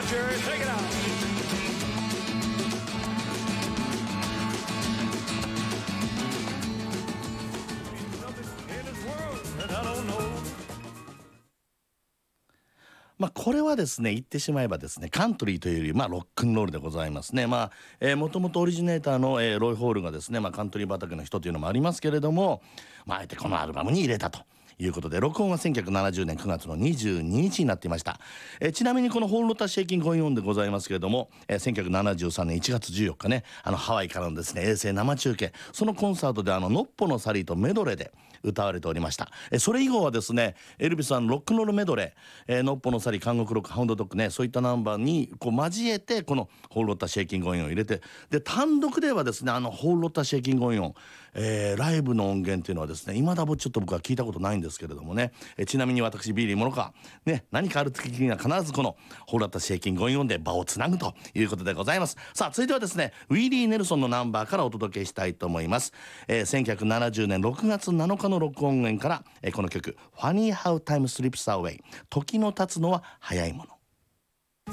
Sure, take it out. In this world that I don't know. これはですね言ってしまえばですねカントリーというよりロックンロールでございますね。もともとオリジネーターの、ロイ・ホールがですね、カントリー畑の人というのもありますけれども、あえてこのアルバムに入れたということで、録音は1970年9月の22日になっていました。ちなみにこのホールロタシェイキンゴインオンでございますけれども、1973年1月14日ね、ハワイからのですね衛星生中継、そのコンサートでノッポのサリーとメドレーで歌われておりました。それ以後はですねエルビスさんロックンロールメドレー、ノッポのサリー、監獄ロック、ハウンドドッグね、そういったナンバーにこう交えてこのホールロッタシェイキングオンを入れて、で単独ではですねホールロッタシェイキングオン、ライブの音源っていうのはですね今だちょっと僕は聞いたことないんですけれどもね、ちなみに私ビリーモノカね、何かある時には必ずこのホールロッタシェイキングオンで場をつなぐということでございます。さあ続いてはですねウィリー・ネルソンのナンバーからお届けしたいと思います。1970年6月7日の録音源から、この曲 Funny How Time Slips Away、 時の経つのは早いもの。